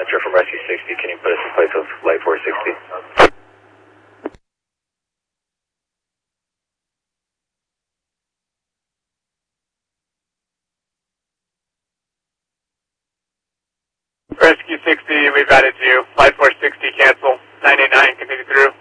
departure from Rescue 60. Can you put us in place of Flight 460? Rescue 60, we've added you. Flight 460, cancel. 989, continue through.